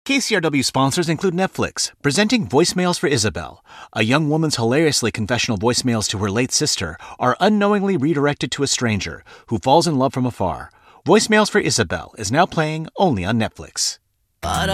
KCRW sponsors include Netflix, presenting Voicemails for Isabel. A young woman's hilariously confessional voicemails to her late sister are unknowingly redirected to a stranger who falls in love from afar. Voicemails for Isabel is now playing only on Netflix.